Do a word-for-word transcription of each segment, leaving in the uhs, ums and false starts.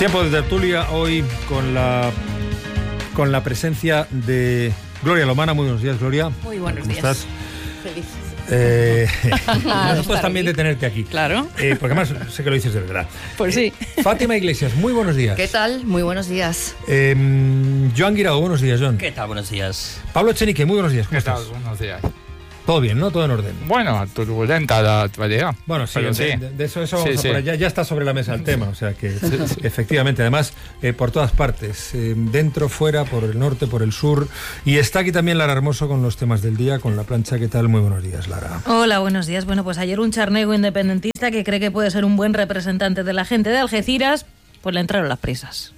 Tiempo de tertulia hoy con la con la presencia de Gloria Lomana. Muy buenos días, Gloria. Muy buenos ¿Cómo días. estás? Feliz. Eh, nosotros también de tenerte aquí. Claro. Eh, porque además sé que lo dices de verdad. Pues sí. Eh, Fátima Iglesias, muy buenos días. ¿Qué tal? Muy buenos días. Eh, Joan Guirao, buenos días, Joan. ¿Qué tal? Buenos días. Pablo Echenique, muy buenos días. ¿Cómo ¿Qué tal? estás? Buenos días. Todo bien, ¿no? Todo en orden. Bueno, turbulenta la actualidad. Bueno, sí, pero de, sí. de- de eso, eso Sí, vamos a sí. poner. Ya, ya está sobre la mesa el tema, o sea que Sí, sí. efectivamente, además, eh, por todas partes, eh, dentro, fuera, por el norte, por el sur. Y está aquí también Lara Hermoso con los temas del día, con la plancha. ¿Qué tal? Muy buenos días, Lara. Hola, buenos días. Bueno, pues ayer un charnego independentista que cree que puede ser un buen representante de la gente de Algeciras, pues le entraron las prisas.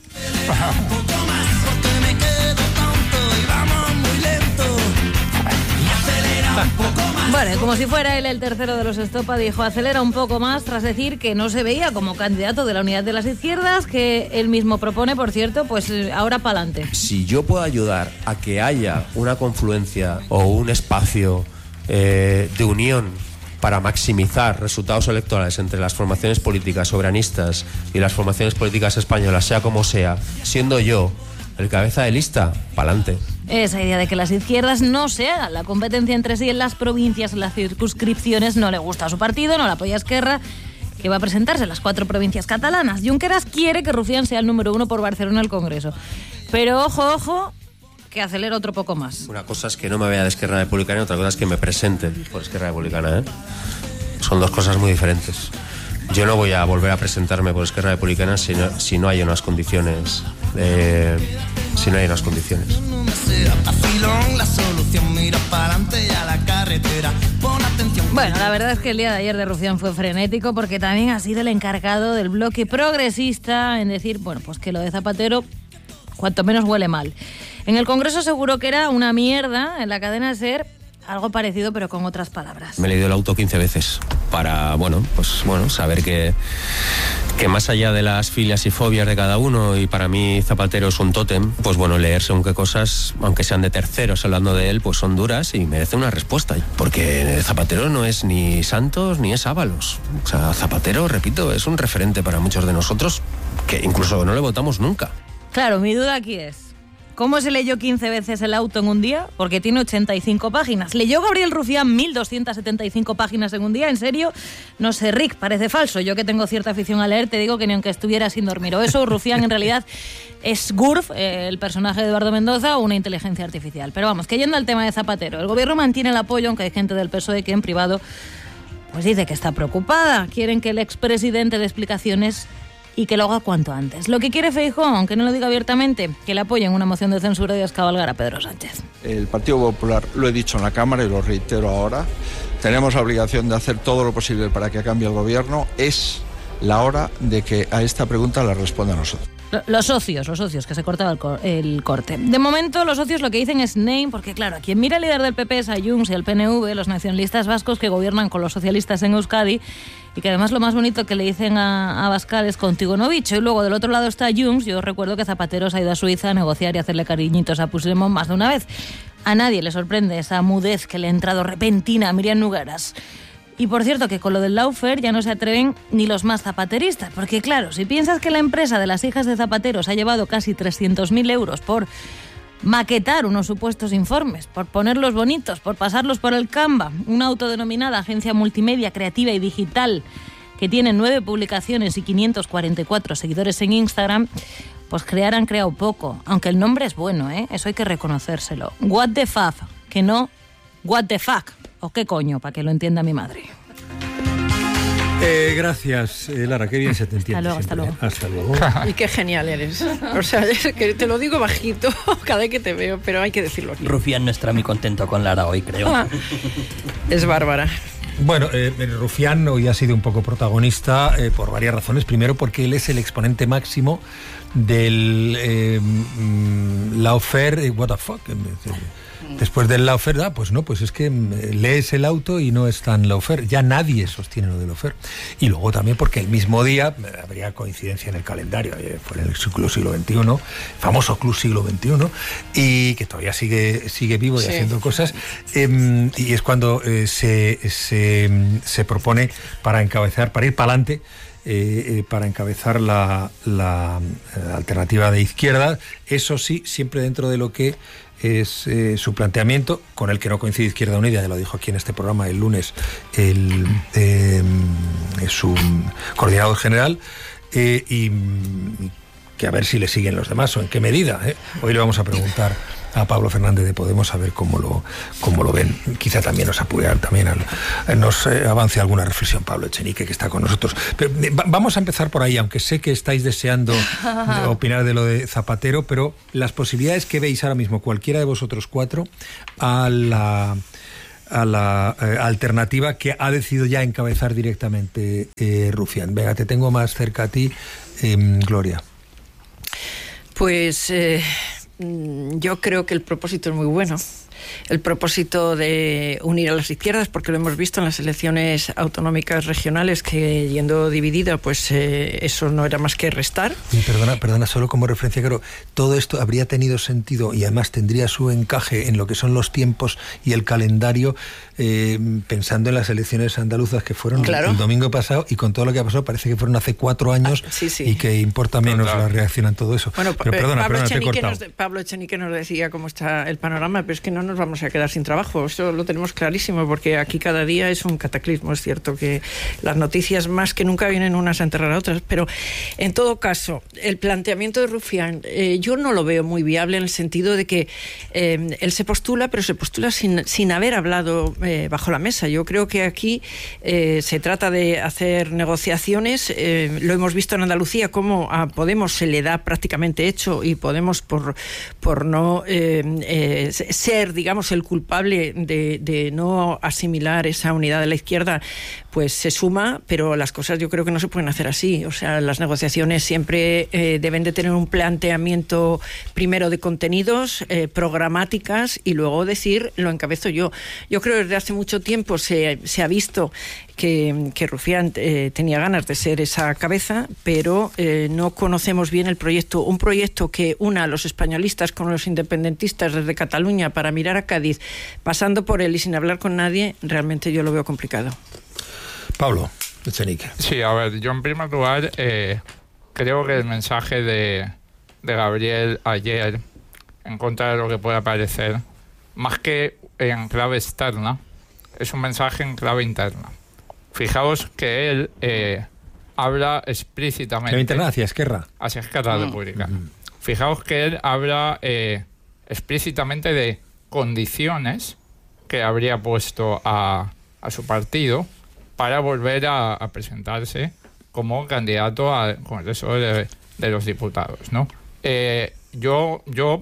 Bueno, y como si fuera él el tercero de los Estopa, dijo acelera un poco más tras decir que no se veía como candidato de la Unidad de las Izquierdas, que él mismo propone, por cierto, pues eh, ahora para adelante. Si yo puedo ayudar a que haya una confluencia o un espacio eh, de unión para maximizar resultados electorales entre las formaciones políticas soberanistas y las formaciones políticas españolas, sea como sea, siendo yo el cabeza de lista, pa'lante. Esa idea de que las izquierdas no se hagan la competencia entre sí en las provincias, en las circunscripciones, no le gusta a su partido, no la apoya Esquerra, que va a presentarse en las cuatro provincias catalanas. Junqueras quiere que Rufián sea el número uno por Barcelona al Congreso. Pero ojo, ojo, que acelera otro poco más. Una cosa es que no me vea de Esquerra Republicana y otra cosa es que me presente por Esquerra Republicana, ¿eh? Son dos cosas muy diferentes. Yo no voy a volver a presentarme por Esquerra Republicana si no, si no hay unas condiciones. Eh, si no hay unas condiciones. Bueno, la verdad es que el día de ayer de Rufián fue frenético porque también ha sido el encargado del bloque progresista en decir, bueno, pues que lo de Zapatero cuanto menos huele mal. En el Congreso seguro que era una mierda, en la cadena SER algo parecido pero con otras palabras. Me he leído el auto quince veces para, bueno, pues bueno, saber que, que más allá de las filias y fobias de cada uno, y para mí Zapatero es un tótem, pues bueno, leer según qué cosas, aunque sean de terceros hablando de él, pues son duras y merece una respuesta. Porque Zapatero no es ni Santos ni es Ábalos. O sea, Zapatero, repito, es un referente para muchos de nosotros que incluso no le votamos nunca. Claro, mi duda aquí es, ¿cómo se leyó quince veces el auto en un día? Porque tiene ochenta y cinco páginas. ¿Leyó Gabriel Rufián mil doscientas setenta y cinco páginas en un día? ¿En serio? No sé, Rick, parece falso. Yo que tengo cierta afición a leer, te digo que ni aunque estuviera sin dormir. O eso, Rufián en realidad es Gurf, eh, el personaje de Eduardo Mendoza, o una inteligencia artificial. Pero vamos, que yendo al tema de Zapatero, el gobierno mantiene el apoyo, aunque hay gente del P S O E que en privado pues dice que está preocupada. Quieren que el expresidente dé explicaciones y que lo haga cuanto antes. Lo que quiere Feijóo, aunque no lo diga abiertamente, que le apoyen una moción de censura y descabalgar a Pedro Sánchez. El Partido Popular, lo he dicho en la Cámara y lo reitero ahora, tenemos la obligación de hacer todo lo posible para que cambie el gobierno. Es la hora de que a esta pregunta la responda a nosotros. Los socios, los socios, que se cortaba el, cor- el corte. De momento, los socios lo que dicen es name, porque claro, quien mira el líder del P P es a Junts y el P N V, los nacionalistas vascos que gobiernan con los socialistas en Euskadi, y que además lo más bonito que le dicen a, a Abascal es contigo no bicho, y luego del otro lado está Junts. Yo recuerdo que Zapatero se ha ido a Suiza a negociar y hacerle cariñitos a Puigdemont más de una vez. A nadie le sorprende esa mudez que le ha entrado repentina a Miriam Nogueras. Y por cierto, que con lo del lawfare ya no se atreven ni los más zapateristas, porque claro, si piensas que la empresa de las hijas de Zapatero se ha llevado casi trescientos mil euros por maquetar unos supuestos informes, por ponerlos bonitos, por pasarlos por el Canva, una autodenominada agencia multimedia, creativa y digital que tiene nueve publicaciones y quinientos cuarenta y cuatro seguidores en Instagram, pues crear han creado poco, aunque el nombre es bueno, ¿eh? Eso hay que reconocérselo. What the fuck, que no what the fuck. ¿O qué coño? Para que lo entienda mi madre. Eh, gracias, eh, Lara, qué bien se te entiende. Hasta luego, siempre. hasta luego. Hasta luego. Y qué genial eres. O sea, es que te lo digo bajito cada vez que te veo, pero hay que decirlo aquí. Rufián no estará muy contento con Lara hoy, creo. Ah, es bárbara. Bueno, eh, Rufián hoy ha sido un poco protagonista eh, por varias razones. Primero, porque él es el exponente máximo del eh, mm, lawfare, eh, what the fuck. eh, Después del lawfare, ah, pues no, pues es que lees el auto y no es tan lawfare. Ya nadie sostiene lo del lawfare. Y luego también porque el mismo día, habría coincidencia en el calendario, eh, fue en el Club Siglo veintiuno, famoso Club Siglo veintiuno, y que todavía sigue, sigue vivo y Sí. haciendo cosas. Eh, y es cuando eh, se, se, se propone para encabezar, para ir para adelante, eh, eh, para encabezar la, la eh, alternativa de izquierda, eso sí, siempre dentro de lo que es eh, su planteamiento, con el que no coincide Izquierda Unida, ya lo dijo aquí en este programa el lunes el, eh, su coordinador general, eh, y que a ver si le siguen los demás o en qué medida. ¿eh? Hoy le vamos a preguntar a Pablo Fernández de Podemos a ver cómo lo, cómo lo ven. Quizá también nos apoyar, también al, nos eh, avance alguna reflexión Pablo Echenique, que está con nosotros. Pero, eh, va, vamos a empezar por ahí, aunque sé que estáis deseando de opinar de lo de Zapatero, pero las posibilidades que veis ahora mismo, cualquiera de vosotros cuatro, a la... a la eh, alternativa que ha decidido ya encabezar directamente eh, Rufián. Venga, te tengo más cerca a ti, eh, Gloria. Pues eh, yo creo que el propósito es muy bueno. El propósito de unir a las izquierdas, porque lo hemos visto en las elecciones autonómicas regionales, que yendo dividida, pues eh, eso no era más que restar. Y perdona, perdona, solo como referencia, claro, todo esto habría tenido sentido y además tendría su encaje en lo que son los tiempos y el calendario, eh, pensando en las elecciones andaluzas que fueron claro. el domingo pasado, y con todo lo que ha pasado parece que fueron hace cuatro años ah, sí, sí. y que importa menos claro. la reacción en todo eso. Bueno, pero perdona, Pablo, perdona, Echenique te he nos, Pablo Echenique nos decía cómo está el panorama, pero es que no nos vamos a quedar sin trabajo, eso lo tenemos clarísimo, porque aquí cada día es un cataclismo. Es cierto que las noticias más que nunca vienen unas a enterrar a otras, pero en todo caso, el planteamiento de Rufián eh, yo no lo veo muy viable, en el sentido de que eh, él se postula, pero se postula sin, sin haber hablado eh, bajo la mesa. Yo creo que aquí eh, se trata de hacer negociaciones, eh, lo hemos visto en Andalucía, cómo a Podemos se le da prácticamente hecho, y Podemos por, por no eh, eh, ser, digamos, el culpable de, de no asimilar esa unidad de la izquierda, pues se suma, pero las cosas yo creo que no se pueden hacer así. O sea, las negociaciones siempre eh, deben de tener un planteamiento primero de contenidos, eh, programáticas, y luego decir, lo encabezo yo. Yo creo que desde hace mucho tiempo se, se ha visto que, que Rufián eh, tenía ganas de ser esa cabeza, pero eh, no conocemos bien el proyecto. Un proyecto que una a los españolistas con los independentistas desde Cataluña para mirar a Cádiz, pasando por él y sin hablar con nadie, realmente yo lo veo complicado. Pablo Echenique. Sí, a ver, yo en primer lugar eh, creo que el mensaje de, de Gabriel ayer, en contra de lo que pueda parecer, más que en clave externa, es un mensaje en clave interna. Fijaos que él eh, habla explícitamente... ¿Clave interna hacia Esquerra? Hacia Esquerra mm. Republicana. Mm-hmm. Fijaos que él habla eh, explícitamente de condiciones que habría puesto a, a su partido para volver a, a presentarse como candidato al Congreso de, de los Diputados, ¿no? Eh, yo, yo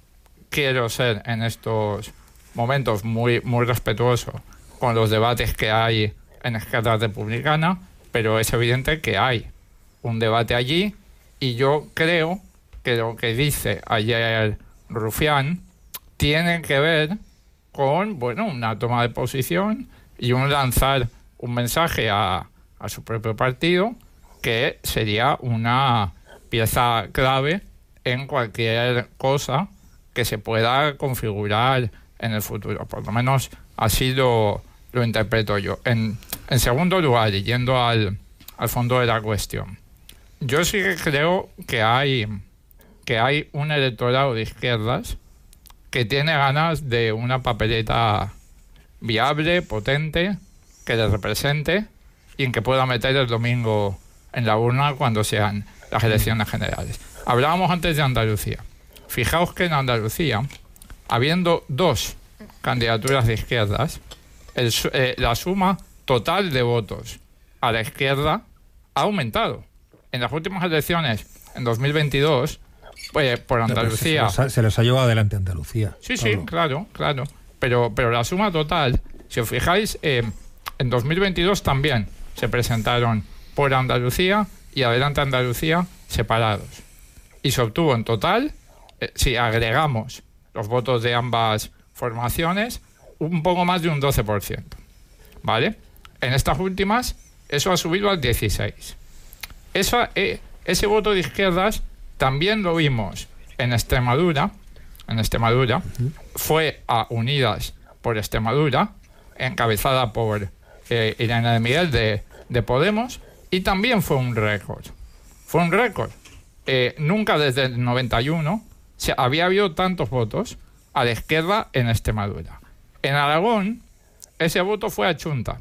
quiero ser en estos momentos muy, muy respetuoso con los debates que hay en Esquerra Republicana, pero es evidente que hay un debate allí, y yo creo que lo que dice ayer Rufián tiene que ver con, bueno, una toma de posición y un lanzar un mensaje a, a su propio partido, que sería una pieza clave en cualquier cosa que se pueda configurar en el futuro. Por lo menos así lo, lo interpreto yo. En, en segundo lugar, y yendo al, al fondo de la cuestión, yo sí que creo que hay, que hay un electorado de izquierdas que tiene ganas de una papeleta viable, potente, que le represente y en que pueda meter el domingo en la urna cuando sean las elecciones generales. Hablábamos antes de Andalucía. Fijaos que en Andalucía, habiendo dos candidaturas de izquierdas, el, eh, la suma total de votos a la izquierda ha aumentado. En las últimas elecciones, en dos mil veintidós, pues, por Andalucía... Se los, ha, se los ha llevado adelante Andalucía. Sí, sí, Pablo. claro, claro. Pero, pero la suma total, si os fijáis... Eh, en dos mil veintidós también se presentaron por Andalucía y Adelante Andalucía separados. Y se obtuvo en total, eh, si agregamos los votos de ambas formaciones, un poco más de un doce por ciento. ¿Vale? En estas últimas, eso ha subido al dieciséis por ciento. Eso, eh, ese voto de izquierdas también lo vimos en Extremadura. En Extremadura. Uh-huh. Fue a Unidas por Extremadura, encabezada por... Eh, Irene de Miguel de, de Podemos, Y también fue un récord. Fue un récord. Eh, nunca desde el noventa y uno se había habido tantos votos a la izquierda en Extremadura. En Aragón, ese voto fue a Chunta,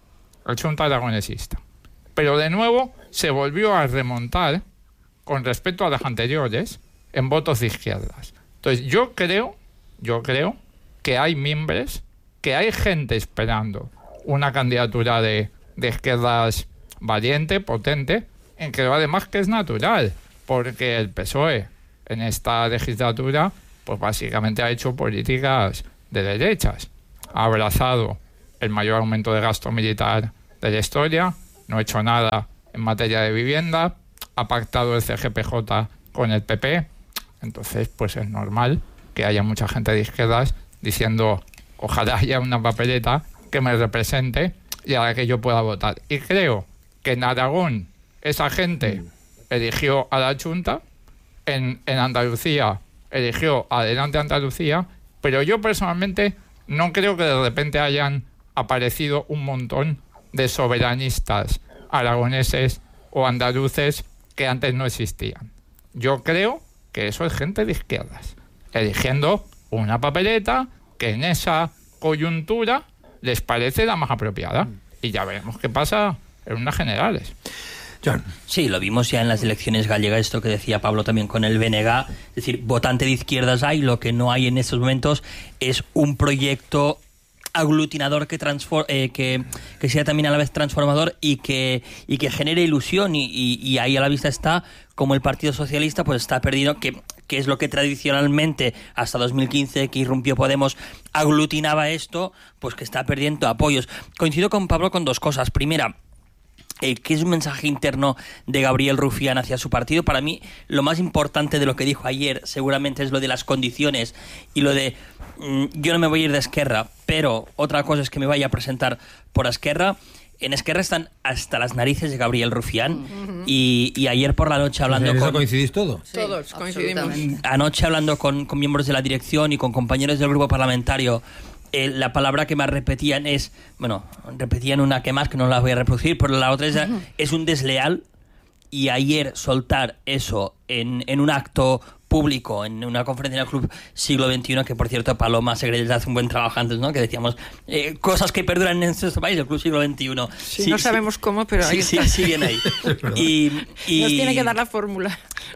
a Chunta aragonesista. Pero de nuevo se volvió a remontar con respecto a las anteriores en votos de izquierdas. Entonces yo creo, yo creo que hay mimbres, que hay gente esperando una candidatura de, de izquierdas valiente, potente, en que además que es natural, porque el P S O E en esta legislatura pues básicamente ha hecho políticas de derechas. Ha abrazado el mayor aumento de gasto militar de la historia, no ha hecho nada en materia de vivienda, ha pactado el C G P J con el P P, entonces pues es normal que haya mucha gente de izquierdas diciendo ojalá haya una papeleta que me represente y a la que yo pueda votar. Y creo que en Aragón esa gente eligió a la Chunta, en, en Andalucía eligió Adelante Andalucía, pero yo personalmente no creo que de repente hayan aparecido un montón de soberanistas aragoneses o andaluces que antes no existían. Yo creo que eso es gente de izquierdas, eligiendo una papeleta que en esa coyuntura les parece la más apropiada. Y ya veremos qué pasa en unas generales. John. Sí, lo vimos ya en las elecciones gallegas, esto que decía Pablo también con el B N G. Es decir, votante de izquierdas hay, lo que no hay en estos momentos es un proyecto aglutinador que, transfor eh, que que sea también a la vez transformador y que y que genere ilusión y, y, y ahí a la vista está como el Partido Socialista pues está perdido, que, que es lo que tradicionalmente hasta dos mil quince que irrumpió Podemos aglutinaba esto, pues que está perdiendo apoyos. Coincido con Pablo con dos cosas. Primera, Eh, que es un mensaje interno de Gabriel Rufián hacia su partido. Para mí, lo más importante de lo que dijo ayer seguramente es lo de las condiciones y lo de mmm, yo no me voy a ir de Esquerra, pero otra cosa es que me vaya a presentar por Esquerra. En Esquerra están hasta las narices de Gabriel Rufián uh-huh. y, y ayer por la noche hablando ¿En eso con... coincidís todos? Sí, todos coincidimos. Anoche hablando con, con miembros de la dirección y con compañeros del grupo parlamentario, Eh, la palabra que más repetían es, bueno, repetían una que más, que no la voy a reproducir, pero la otra es, uh-huh. es un desleal, y ayer soltar eso en, en un acto público, en una conferencia en el Club Siglo veintiuno, que por cierto Paloma Segredes hace un buen trabajo antes, ¿no? Que decíamos, eh, cosas que perduran en nuestro país, el Club Siglo veintiuno. Sí, sí, no sabemos sí, cómo, pero ahí sí, está. Sí, siguen ahí. y, y, Nos tiene que dar la fórmula.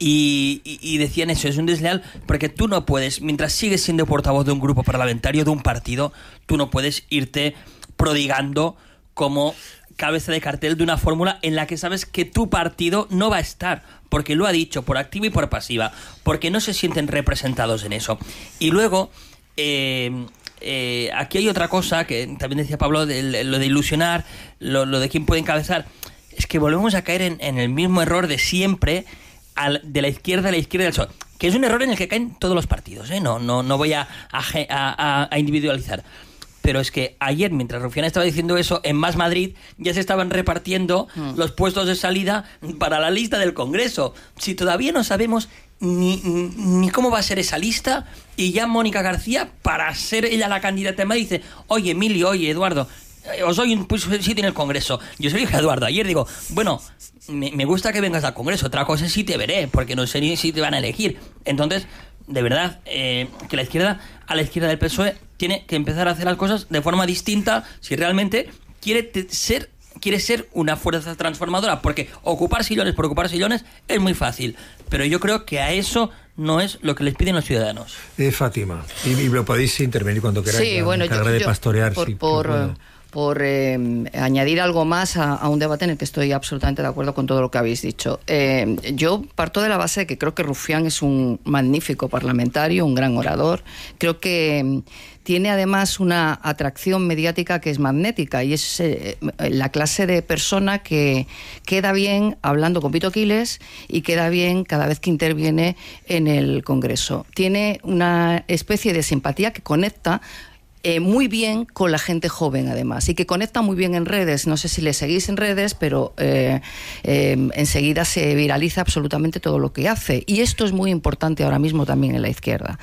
Y, y, y decían eso, es un desleal, porque tú no puedes, mientras sigues siendo portavoz de un grupo parlamentario, de un partido, tú no puedes irte prodigando como cabeza de cartel de una fórmula en la que sabes que tu partido no va a estar, porque lo ha dicho por activa y por pasiva, porque no se sienten representados en eso. Y luego, eh, eh, aquí hay otra cosa que también decía Pablo, de, lo de ilusionar, lo, lo de quién puede encabezar. Es que volvemos a caer en, en el mismo error de siempre, al, de la izquierda a la izquierda del P S O E, que es un error en el que caen todos los partidos, ¿eh? No, no, no voy a, a, a, a individualizar. Pero es que ayer, mientras Rufián estaba diciendo eso, en Más Madrid ya se estaban repartiendo mm. los puestos de salida para la lista del Congreso. Si todavía no sabemos ni, ni cómo va a ser esa lista, y ya Mónica García, para ser ella la candidata en Madrid, dice, oye, Emilio, oye, Eduardo, os doy un sitio en el Congreso. Yo soy Eduardo. Ayer digo, bueno, me, me gusta que vengas al Congreso. Otra cosa es si te veré, porque no sé ni si te van a elegir. Entonces, de verdad, eh, que la izquierda, a la izquierda del P S O E, tiene que empezar a hacer las cosas de forma distinta si realmente quiere te- ser quiere ser una fuerza transformadora, porque ocupar sillones por ocupar sillones es muy fácil, pero yo creo que a eso no es lo que les piden los ciudadanos. Eh, Fátima, y, y lo podéis intervenir cuando queráis. Sí, bueno, yo, de yo pastorear, por, sí, por, por, por eh, añadir algo más a, a un debate en el que estoy absolutamente de acuerdo con todo lo que habéis dicho. Eh, yo parto de la base de que creo que Rufián es un magnífico parlamentario, un gran orador. Creo que tiene además una atracción mediática que es magnética, y es eh, la clase de persona que queda bien hablando con Pito Quiles y queda bien cada vez que interviene en el Congreso. Tiene una especie de simpatía que conecta Eh, muy bien con la gente joven, además, y que conecta muy bien en redes. No sé si le seguís en redes, pero eh, eh, enseguida se viraliza absolutamente todo lo que hace, y esto es muy importante ahora mismo también en la izquierda.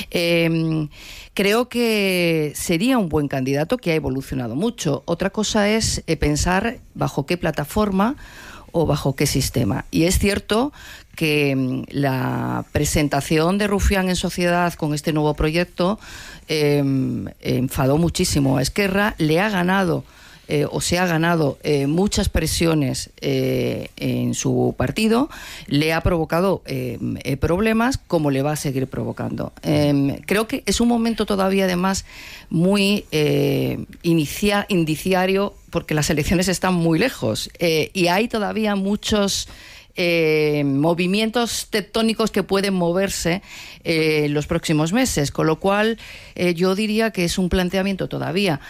Eh, creo que sería un buen candidato, que ha evolucionado mucho. Otra cosa es eh, pensar bajo qué plataforma o bajo qué sistema. Y es cierto que la presentación de Rufián en sociedad con este nuevo proyecto eh, enfadó muchísimo a Esquerra, le ha ganado Eh, o se ha ganado eh, muchas presiones eh, en su partido, le ha provocado eh, eh, problemas, como le va a seguir provocando. Eh, creo que es un momento todavía, además, muy eh, inicia, indiciario, porque las elecciones están muy lejos eh, y hay todavía muchos Eh, movimientos tectónicos que pueden moverse eh, en los próximos meses, con lo cual eh, yo diría que es un planteamiento todavía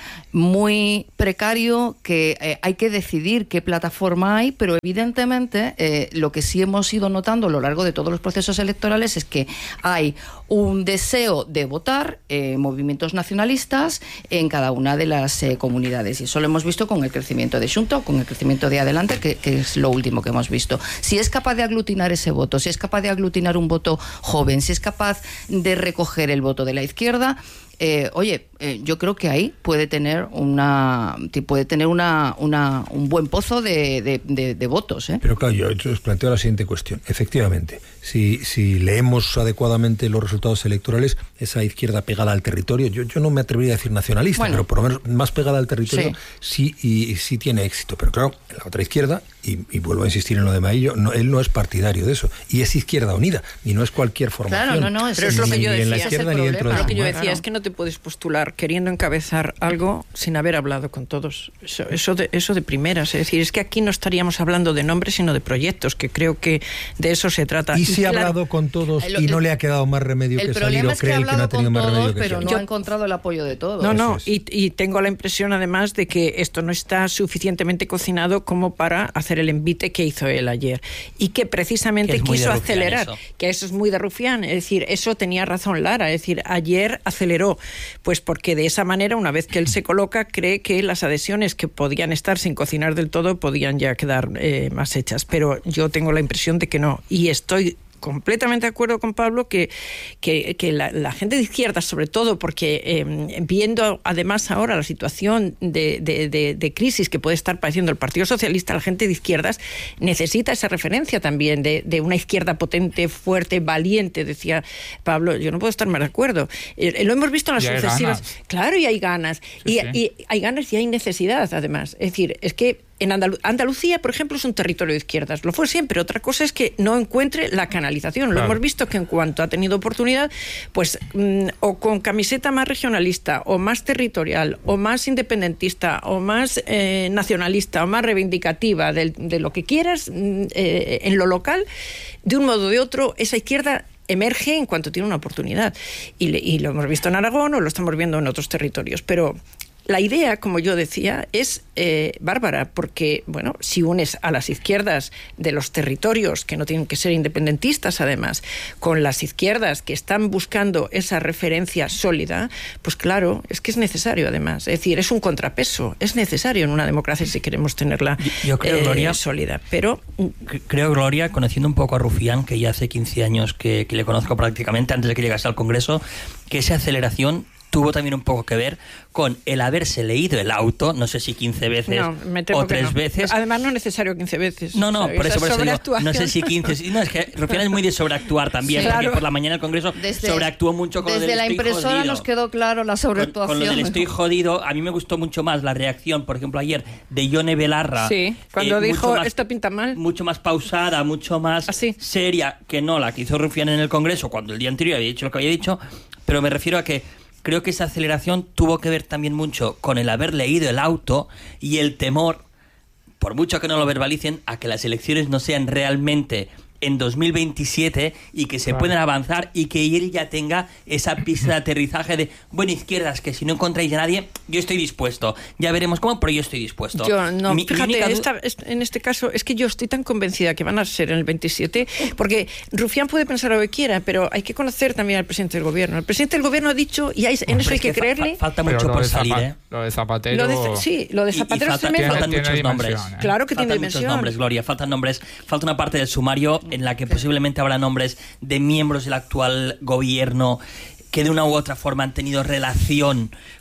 muy precario, que eh, hay que decidir qué plataforma hay, pero evidentemente eh, lo que sí hemos ido notando a lo largo de todos los procesos electorales es que hay un deseo de votar eh, movimientos nacionalistas en cada una de las eh, comunidades, y eso lo hemos visto con el crecimiento de Xunta, con el crecimiento de Adelante, que, que es lo último que hemos visto. Si es capaz de aglutinar ese voto, si es capaz de aglutinar un voto joven, si es capaz de recoger el voto de la izquierda, eh, oye, eh, yo creo que ahí puede tener una puede tener una, una un buen pozo de, de, de, de votos. ¿eh? Pero claro, yo os planteo la siguiente cuestión. Efectivamente, si, si leemos adecuadamente los resultados electorales, esa izquierda pegada al territorio, yo, yo no me atrevería a decir nacionalista, bueno, pero por lo menos más pegada al territorio, sí, sí y, y sí tiene éxito. Pero claro, en la otra izquierda, y, y vuelvo a insistir en lo de Maillo, no, él no es partidario de eso, y es Izquierda Unida, y no es cualquier formación. Claro, no, no, pero es lo que yo decía. Ni en la izquierda ni dentro de Lo que yo claro. decía es que no te puedes postular queriendo encabezar algo sin haber hablado con todos. Eso, eso, de, eso de primeras. Es decir, es que aquí no estaríamos hablando de nombres, sino de proyectos, que creo que de eso se trata. Y, y si ha claro, hablado con todos y no le ha quedado más remedio que salir, o cree que no ha tenido más remedio que salir. Pero no ha encontrado el apoyo de todos. No, no, y, y tengo la impresión además de que esto no está suficientemente cocinado como para hacer el envite que hizo él ayer. Y que precisamente que quiso acelerar, eso. que eso es muy de Rufián. Es decir, eso tenía razón Lara. Es decir, ayer aceleró, pues porque de esa manera, una vez que él se coloca, cree que las adhesiones que podían estar sin cocinar del todo podían ya quedar eh, más hechas. Pero yo tengo la impresión de que no. Y estoy completamente de acuerdo con Pablo que, que, que la, la gente de izquierda, sobre todo porque eh, viendo además ahora la situación de, de, de, de crisis que puede estar padeciendo el Partido Socialista, la gente de izquierdas necesita esa referencia también de, de una izquierda potente, fuerte, valiente, decía Pablo. Yo no puedo estar más de acuerdo. Eh, lo hemos visto en las sucesivas. Claro, y hay ganas. Sí, y, sí. y hay ganas y hay necesidad, además. Es decir, es que en Andalu- Andalucía, por ejemplo, es un territorio de izquierdas. Lo fue siempre. Otra cosa es que no encuentre la canalización. Lo claro. hemos visto que en cuanto ha tenido oportunidad, pues mmm, o con camiseta más regionalista, o más territorial, o más independentista, o más eh, nacionalista, o más reivindicativa de, de lo que quieras eh, en lo local, de un modo o de otro, esa izquierda emerge en cuanto tiene una oportunidad. Y, le, y lo hemos visto en Aragón o lo estamos viendo en otros territorios. Pero la idea, como yo decía, es eh, bárbara, porque, bueno, si unes a las izquierdas de los territorios, que no tienen que ser independentistas, además, con las izquierdas que están buscando esa referencia sólida, pues claro, es que es necesario, además. Es decir, es un contrapeso, es necesario en una democracia si queremos tenerla yo, yo creo, eh, Gloria, sólida. Pero creo, Gloria, conociendo un poco a Rufián, que ya hace quince años que, que le conozco prácticamente, antes de que llegase al Congreso, que esa aceleración tuvo también un poco que ver con el haberse leído el auto, no sé si quince veces no, me temo o tres no. veces. Además, no es necesario quince veces. No, no, o sea, por eso, por eso digo, no sé si quince. No, es que Rufián es muy de sobreactuar también, sí, porque claro. por la mañana el Congreso desde, sobreactuó mucho con lo del estoy jodido. Desde la impresora nos quedó claro la sobreactuación. Con, con lo del estoy jodido, a mí me gustó mucho más la reacción, por ejemplo, ayer de Yone Belarra. Sí, cuando eh, dijo, más, esto pinta mal. Mucho más pausada, mucho más ¿Así? seria que no la que hizo Rufián en el Congreso, cuando el día anterior había dicho lo que había dicho, pero me refiero a que creo que esa aceleración tuvo que ver también mucho con el haber leído el auto y el temor, por mucho que no lo verbalicen, a que las elecciones no sean realmente en dos mil veintisiete y que se claro. puedan avanzar y que él ya tenga esa pista de aterrizaje de, bueno, izquierdas, que si no encontráis a nadie, yo estoy dispuesto. Ya veremos cómo, pero yo estoy dispuesto. Yo no, mi, fíjate, mi esta, en este caso es que yo estoy tan convencida que van a ser en el veintisiete, porque Rufián puede pensar lo que quiera, pero hay que conocer también al presidente del gobierno. El presidente del gobierno ha dicho, y hay, en no, eso hay es que, que creerle. Fa, falta mucho por salir, Zapa, ¿eh? Lo de Zapatero. Lo de, sí, lo de Zapatero y, y falta, es faltan tiene, muchos nombres. ¿eh? Claro que faltan tiene dimensión. muchos nombres, Gloria, faltan nombres. Falta una parte del sumario en la que posiblemente habrá nombres de miembros del actual gobierno que de una u otra forma han tenido relación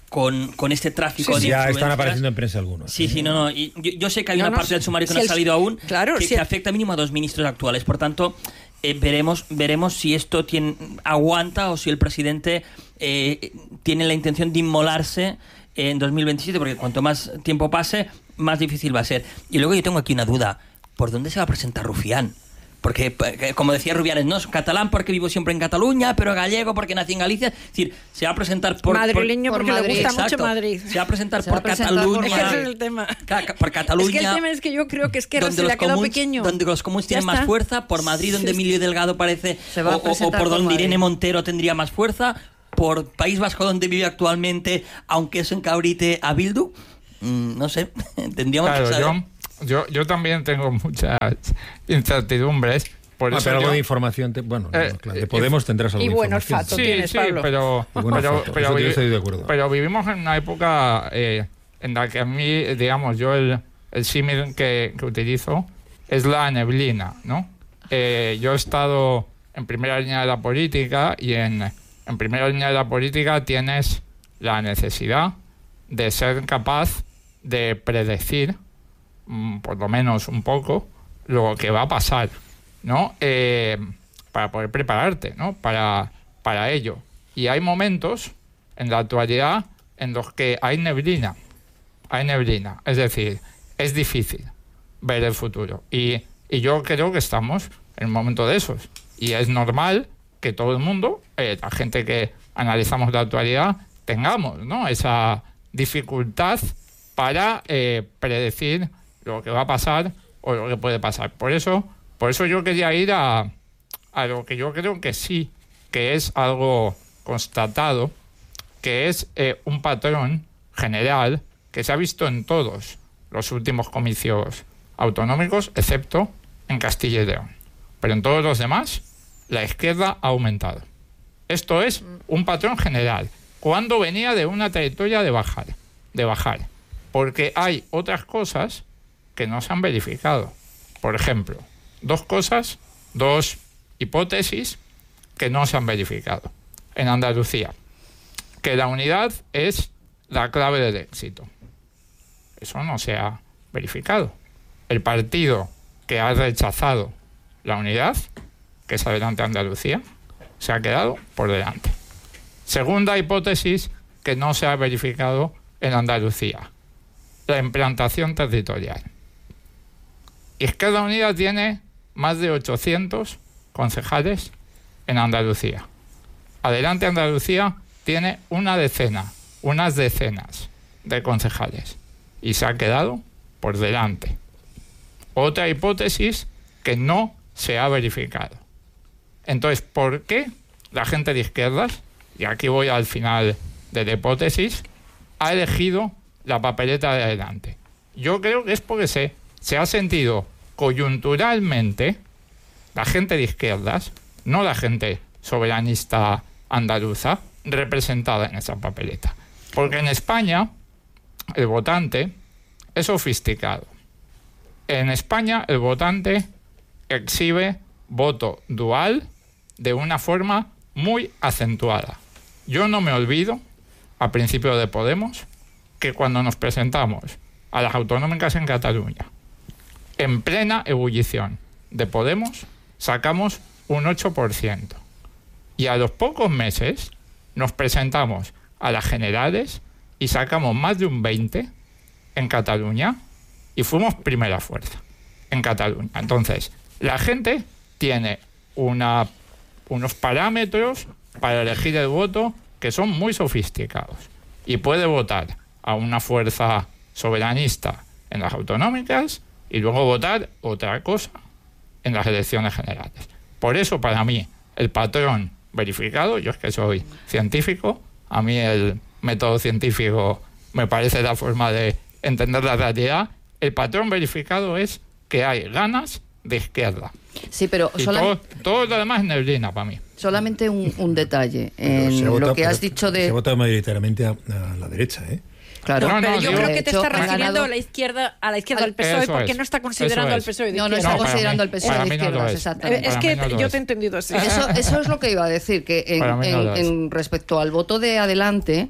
con, con este tráfico sí, de sí. Ya influencias. están apareciendo en prensa algunos. Sí, sí, no, no. Y yo, yo sé que hay no, una no, parte si, del sumario que si no ha el, salido aún claro, que, si que el, afecta mínimo a dos ministros actuales. Por tanto, eh, veremos veremos si esto tiene, aguanta o si el presidente eh, tiene la intención de inmolarse en dos mil veintisiete, porque cuanto más tiempo pase, más difícil va a ser. Y luego yo tengo aquí una duda. ¿Por dónde se va a presentar Rufián? Porque, como decía Rubianes, no, soy catalán porque vivo siempre en Cataluña, pero gallego porque nací en Galicia. Es decir, se va a presentar por... Madrileño por, porque por le gusta Madrid. mucho Exacto. Madrid. Se va a presentar Se va por a presentar Cataluña. por Es que ese es el tema. Ca- Por Cataluña. Es que el tema es que yo creo que Esquerra donde se le los ha quedado comuns- pequeño. Donde los comuns Ya tienen más está. fuerza, por Madrid, donde Sí. Emilio Delgado parece... Se va a o, o- o presentar por por donde Madrid. Irene Montero tendría más fuerza, por País Vasco, donde vive actualmente, aunque eso encabrite a Bildu. Mm, no sé, tendríamos Claro, que saber. yo, yo, yo también tengo muchas incertidumbres. Por Ah, eso pero algo yo- de información, te- bueno, Eh, no, claro, de eh, Podemos tendrás algo y de buen información. olfato. Sí, tienes, sí, Pablo. pero, Y buen pero, olfato, pero eso yo vivi- estoy de acuerdo. pero vivimos en una época eh, en la que a mí, digamos, yo el, el símil que, que utilizo es la neblina, ¿no? Eh, yo he estado en primera línea de la política y en, en primera línea de la política tienes la necesidad de ser capaz de predecir, mm, por lo menos un poco, lo que va a pasar, ¿no? Eh, para poder prepararte, ¿no? Para, para ello. Y hay momentos en la actualidad en los que hay neblina. Hay neblina. Es decir, es difícil ver el futuro. Y, y yo creo que estamos en un momento de esos. Y es normal que todo el mundo, eh, la gente que analizamos la actualidad, tengamos, ¿no? Esa dificultad para eh, predecir lo que va a pasar o lo que puede pasar. Por eso, por eso yo quería ir a, a lo que yo creo que sí, que es algo constatado, que es eh, un patrón general que se ha visto en todos los últimos comicios autonómicos, excepto en Castilla y León. Pero en todos los demás, la izquierda ha aumentado. Esto es un patrón general, cuando venía de una trayectoria de bajar, de bajar, porque hay otras cosas que no se han verificado. Por ejemplo, dos cosas, dos hipótesis que no se han verificado. En Andalucía, que la unidad es la clave del éxito. Eso no se ha verificado. El partido que ha rechazado la unidad, que es Adelante Andalucía, se ha quedado por delante. Segunda hipótesis que no se ha verificado en Andalucía, la implantación territorial. Izquierda Unida tiene más de ochocientos concejales en Andalucía. Adelante Andalucía tiene una decena, unas decenas de concejales y se ha quedado por delante. Otra hipótesis que no se ha verificado. Entonces, ¿por qué la gente de izquierdas, y aquí voy al final de la hipótesis, ha elegido la papeleta de Adelante? Yo creo que es porque se, se ha sentido coyunturalmente la gente de izquierdas, no la gente soberanista andaluza, representada en esa papeleta. Porque en España el votante es sofisticado. En España el votante exhibe voto dual de una forma muy acentuada. Yo no me olvido, a principio de Podemos, que cuando nos presentamos a las autonómicas en Cataluña, en plena ebullición de Podemos, sacamos un ocho por ciento. Y a los pocos meses nos presentamos a las generales y sacamos más de un veinte por ciento en Cataluña y fuimos primera fuerza en Cataluña. Entonces, la gente tiene una, unos parámetros para elegir el voto que son muy sofisticados y puede votar a una fuerza soberanista en las autonómicas y luego votar otra cosa en las elecciones generales. Por eso, para mí, el patrón verificado, yo es que soy científico, a mí el método científico me parece la forma de entender la realidad, el patrón verificado es que hay ganas de izquierda. Sí, pero Y solam- todo, todo lo demás es neblina para mí. solamente un, un detalle Pero se en vota- lo que has pero dicho de... Se vota mayoritariamente a, a la derecha, ¿eh? Claro, No, pero no, yo digo- creo que te de hecho, está ha refiriendo ganado- a la izquierda, a la izquierda del P S O E, Eso porque es, no está considerando eso al es. P S O E de No, no izquierda. está No, para considerando mí- al P S O E para de mí no lo izquierdas, es. exactamente. Es Para que mí no lo yo es. te he entendido así. Eso, eso es lo que iba a decir, que en, Para mí no en- lo es. en respecto al voto de Adelante,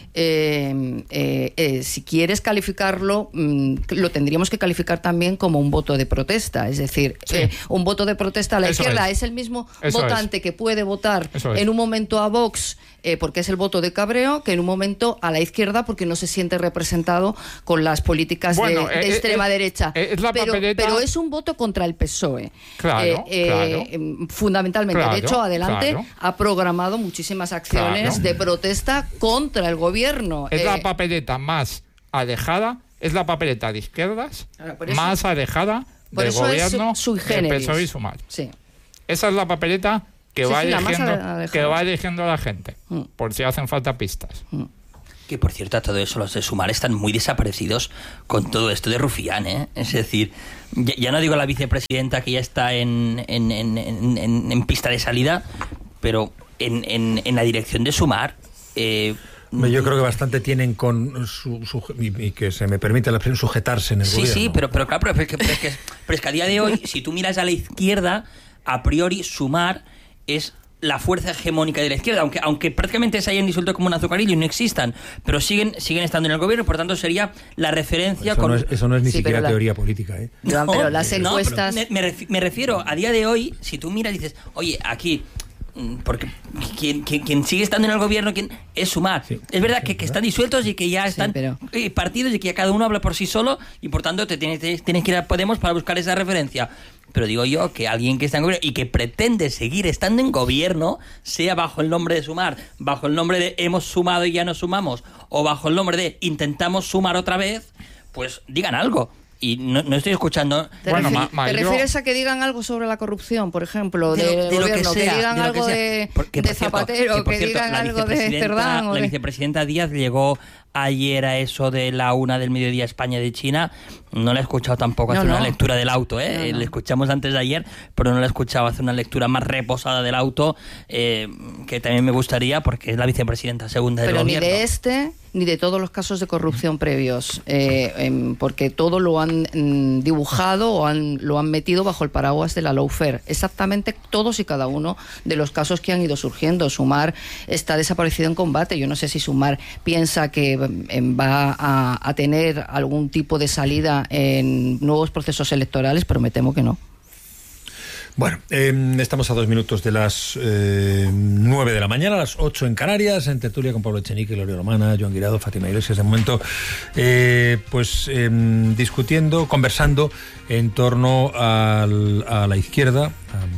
eh, eh, eh, si quieres calificarlo, mm, lo tendríamos que calificar también como un voto de protesta. Es decir, sí. eh, un voto de protesta a la Eso izquierda es. es el mismo Eso votante es. que puede votar Eso es. en un momento a Vox eh, porque es el voto de cabreo, que en un momento a la izquierda porque no se siente representado con las políticas Bueno, de, de eh, extrema eh, derecha. eh, es la pero, papeleta- pero es un voto contra el P S O E. Claro, Eh, eh, claro. eh, fundamentalmente. Claro, de hecho, adelante claro. ha programado muchísimas acciones Claro. de protesta contra el gobierno. Es Eh, la papeleta más alejada, es la papeleta de izquierdas Ahora, por eso- más alejada por del eso es gobierno su- sui del P S O E y generis. Sumar. Sí. Esa es la papeleta que, Sí, va, sí, la más eligiendo, alejada. que va eligiendo la gente, Mm. por si hacen falta pistas. Que por cierto, a todo eso los de Sumar están muy desaparecidos con todo esto de Rufián, ¿eh? Es decir, ya, ya no digo la vicepresidenta que ya está en, en, en, en, en- en pista de salida, pero en, en, en la dirección de Sumar... Eh, Yo creo que bastante tienen con su, su- y, y que se me permite la expresión sujetarse en el Sí, gobierno. sí, pero, pero claro, pero es, que, pero, es que, pero es que a día de hoy, si tú miras a la izquierda, a priori Sumar es la fuerza hegemónica de la izquierda, aunque aunque prácticamente se hayan disuelto como un azucarillo y no existan, pero siguen siguen estando en el gobierno, por tanto sería la referencia Eso, con... no es, eso no es ni Sí, siquiera pero la- teoría política, ¿eh? No, pero las no, encuestas... pero me, me refi- me refiero, a día de hoy, si tú miras y dices, oye, aquí... mm, Porque quien, quien, quien sigue estando en el gobierno quien es Sumar. Sí, es verdad sí, que, que ¿verdad? están disueltos y que ya Sí, están pero- eh, partidos y que ya cada uno habla por sí solo y por tanto te tienes, te- tienes que ir a Podemos para buscar esa referencia. Pero digo yo que alguien que está en gobierno y que pretende seguir estando en gobierno, sea bajo el nombre de Sumar, bajo el nombre de hemos sumado y ya no sumamos, o bajo el nombre de intentamos sumar otra vez, pues digan algo. Y no, no estoy escuchando... ¿Te, Bueno, refi- Ma- te Mario- refieres a que digan algo sobre la corrupción, por ejemplo, De lo- del de lo que gobierno? Que, sea, digan de lo que algo sea. de, Porque, de por cierto, Zapatero, que, por que, cierto, digan la algo de vicepresidenta- Cerdán. O La de... vicepresidenta Díaz llegó ayer a eso de la una del mediodía España de China. No la he escuchado tampoco No, hacer una no. lectura del auto, ¿eh? No, no. La escuchamos antes de ayer, pero no la he escuchado hacer una lectura más reposada del auto, eh, que también me gustaría porque es la vicepresidenta segunda del Pero ni gobierno. de este ni de todos los casos de corrupción previos, eh, em, porque todo lo han mm, dibujado o han, lo han metido bajo el paraguas de la lawfare. Exactamente todos y cada uno de los casos que han ido surgiendo. Sumar está desaparecido en combate. Yo no sé si Sumar piensa que em, va a, a tener algún tipo de salida en nuevos procesos electorales, pero me temo que no. Bueno, eh, estamos a dos minutos de las eh, nueve de la mañana, a las ocho en Canarias, en tertulia con Pablo Echenique, Gloria Romana, Joan Guirado, Fátima Iglesias. De momento, eh, pues eh, discutiendo, conversando en torno al, a la izquierda,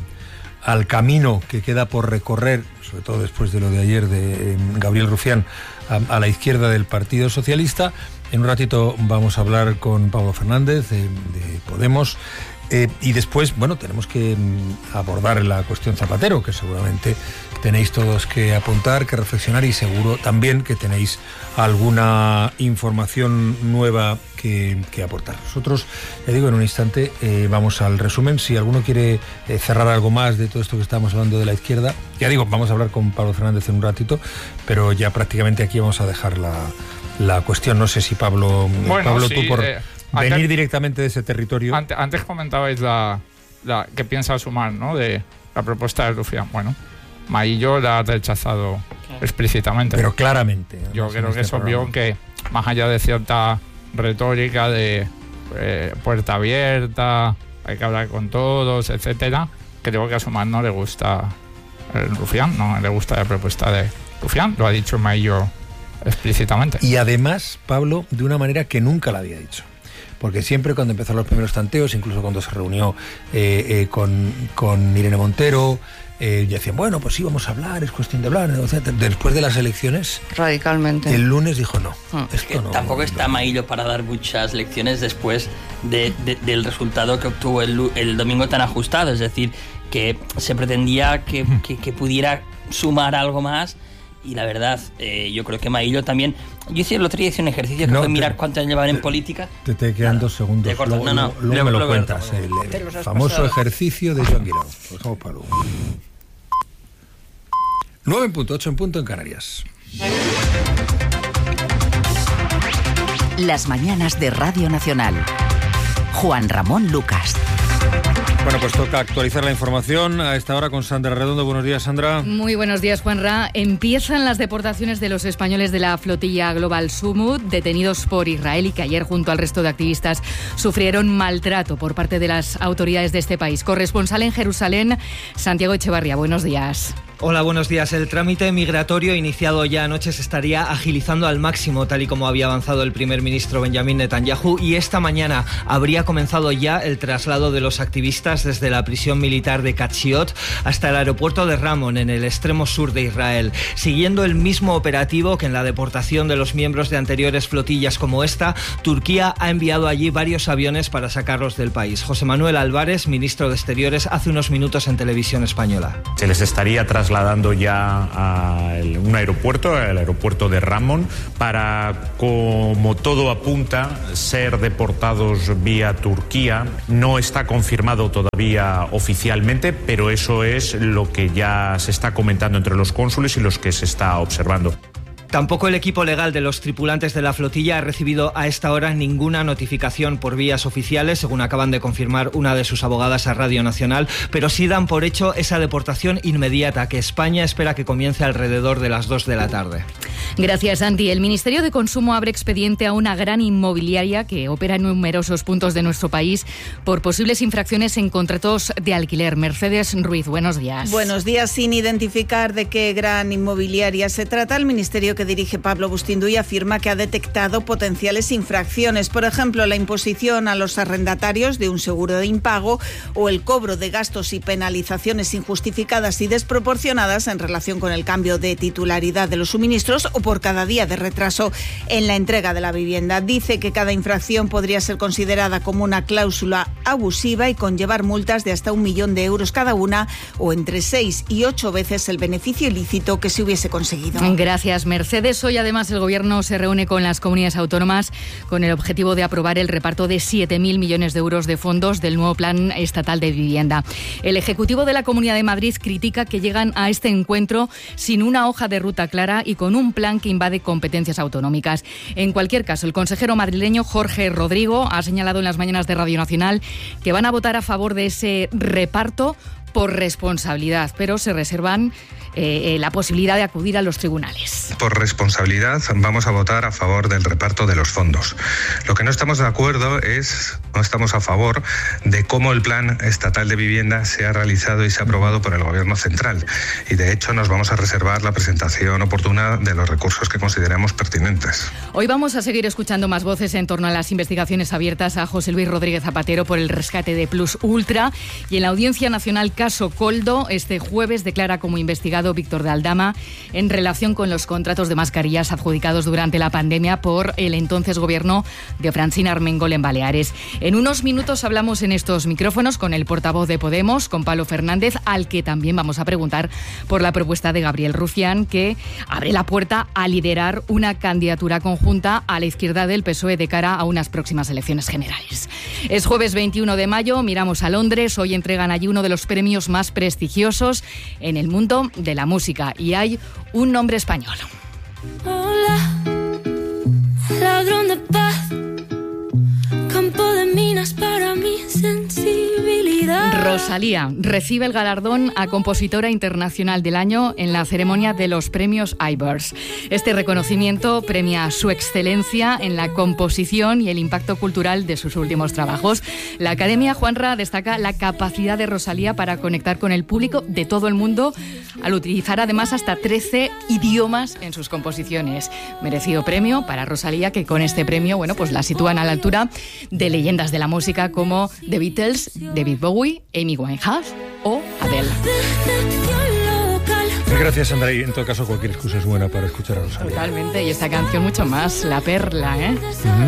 a, al camino que queda por recorrer, sobre todo después de lo de ayer de eh, Gabriel Rufián, a, a la izquierda del Partido Socialista. En un ratito vamos a hablar con Pablo Fernández de, de Podemos. Eh, y después, bueno, tenemos que mm, abordar la cuestión Zapatero, que seguramente tenéis todos que apuntar, que reflexionar, y seguro también que tenéis alguna información nueva que, que aportar. Nosotros, ya digo, en un instante eh, vamos al resumen. Si alguno quiere eh, cerrar algo más de todo esto que estamos hablando de la izquierda, ya digo, vamos a hablar con Pablo Fernández en un ratito, pero ya prácticamente aquí vamos a dejar la, la cuestión. No sé si Pablo, Bueno, Pablo sí, tú por... eh, venir antes- directamente de ese territorio. Antes, antes comentabais la, la que piensa Sumar, ¿no? De la propuesta de Rufián. Bueno, Maillo la ha rechazado explícitamente. Pero claramente. Yo además, creo en que este es obvio programa. que, más allá de cierta retórica de eh, puerta abierta, hay que hablar con todos, etcétera, creo que a Sumar no le gusta el Rufián, no le gusta la propuesta de Rufián, lo ha dicho Maillo explícitamente. Y además, Pablo, de una manera que nunca la había dicho. Porque siempre cuando empezaron los primeros tanteos, incluso cuando se reunió eh, eh, con, con Irene Montero, eh, decían, bueno, pues sí, vamos a hablar, es cuestión de hablar, negociar. Después de las elecciones, Radicalmente. el lunes dijo no. Hmm. Esto Que no tampoco está no. Maillo para dar muchas lecciones después de, de- del resultado que obtuvo el, lu- el domingo tan ajustado. Es decir, que se pretendía que, que- que pudiera sumar algo más. Y la verdad, eh, yo creo que Maillo también... Yo hice el otro día hice un ejercicio que No, fue te- mirar cuántos años llevaban en política. Te, te quedan Nada, dos segundos. te corto. Luego, No, no, luego- luego luego- me lo luego- cuentas. luego- El, Te el los has famoso pasado. ejercicio de Joan Guirao. Lo dejamos para luego. nueve en punto, ocho en punto en Canarias. Las mañanas de Radio Nacional. Juan Ramón Lucas. Bueno, pues toca actualizar la información a esta hora con Sandra Redondo. Buenos días, Sandra. Muy buenos días, Juanra. Empiezan las deportaciones de los españoles de la flotilla Global Sumut, detenidos por Israel y que ayer, junto al resto de activistas, sufrieron maltrato por parte de las autoridades de este país. Corresponsal en Jerusalén, Santiago Echevarría. Buenos días. Hola, buenos días. El trámite migratorio iniciado ya anoche se estaría agilizando al máximo, tal y como había avanzado el primer ministro Benjamín Netanyahu, y esta mañana habría comenzado ya el traslado de los activistas desde la prisión militar de Katsiot hasta el aeropuerto de Ramon, en el extremo sur de Israel, siguiendo el mismo operativo que en la deportación de los miembros de anteriores flotillas como esta. Turquía ha enviado allí varios aviones para sacarlos del país. José Manuel Álvarez, ministro de Exteriores, hace unos minutos en Televisión Española. Se les estaría trasladando trasladando ya a un aeropuerto, el aeropuerto de Ramon, para, como todo apunta, ser deportados vía Turquía. No está confirmado todavía oficialmente, pero eso es lo que ya se está comentando entre los cónsules y los que se está observando. Tampoco el equipo legal de los tripulantes de la flotilla ha recibido a esta hora ninguna notificación por vías oficiales, según acaban de confirmar una de sus abogadas a Radio Nacional, pero sí dan por hecho esa deportación inmediata que España espera que comience alrededor de las dos de la tarde. Gracias, Santi. El Ministerio de Consumo abre expediente a una gran inmobiliaria que opera en numerosos puntos de nuestro país por posibles infracciones en contratos de alquiler. Mercedes Ruiz, buenos días. Buenos días. Sin identificar de qué gran inmobiliaria se trata, el Ministerio que dirige Pablo Bustinduy afirma que ha detectado potenciales infracciones, por ejemplo, la imposición a los arrendatarios de un seguro de impago o el cobro de gastos y penalizaciones injustificadas y desproporcionadas en relación con el cambio de titularidad de los suministros o por cada día de retraso en la entrega de la vivienda. Dice que cada infracción podría ser considerada como una cláusula abusiva y conllevar multas de hasta un millón de euros cada una o entre seis y ocho veces el beneficio ilícito que se hubiese conseguido. Gracias, Mercedes. Hoy, además, el Gobierno se reúne con las comunidades autónomas con el objetivo de aprobar el reparto de siete mil millones de euros de fondos del nuevo Plan Estatal de Vivienda. El Ejecutivo de la Comunidad de Madrid critica que llegan a este encuentro sin una hoja de ruta clara y con un plan que invade competencias autonómicas. En cualquier caso, el consejero madrileño Jorge Rodrigo ha señalado en las mañanas de Radio Nacional que van a votar a favor de ese reparto por responsabilidad, pero se reservan Eh, la posibilidad de acudir a los tribunales. Por responsabilidad vamos a votar a favor del reparto de los fondos. Lo que no estamos de acuerdo es, no estamos a favor de cómo el Plan Estatal de Vivienda se ha realizado y se ha aprobado por el Gobierno central. Y de hecho nos vamos a reservar la presentación oportuna de los recursos que consideremos pertinentes. Hoy vamos a seguir escuchando más voces en torno a las investigaciones abiertas a José Luis Rodríguez Zapatero por el rescate de Plus Ultra, y en la Audiencia Nacional caso Coldo este jueves declara como investigado Víctor de Aldama en relación con los contratos de mascarillas adjudicados durante la pandemia por el entonces gobierno de Francina Armengol en Baleares. En unos minutos hablamos en estos micrófonos con el portavoz de Podemos, con Pablo Fernández, al que también vamos a preguntar por la propuesta de Gabriel Rufián, que abre la puerta a liderar una candidatura conjunta a la izquierda del P S O E de cara a unas próximas elecciones generales. Es jueves veintiuno de mayo, miramos a Londres. Hoy entregan allí uno de los premios más prestigiosos en el mundo de la música, y hay un nombre español. Hola, ladrón de paz, campo de minas para mi sensibilidad. Rosalía recibe el galardón a Compositora Internacional del Año en la ceremonia de los premios Ivors. Este reconocimiento premia su excelencia en la composición y el impacto cultural de sus últimos trabajos. La Academia Juanra destaca la capacidad de Rosalía para conectar con el público de todo el mundo, al utilizar además hasta trece idiomas en sus composiciones. Merecido premio para Rosalía, que con este premio, bueno, pues la sitúan a la altura de leyendas de la música como The Beatles, David Bowie, Amy Winehouse o Adele. Gracias, Sandra. Y en todo caso, cualquier excusa es buena para escuchar a Rosalía. Totalmente. Y esta canción mucho más, La Perla, ¿eh? Uh-huh.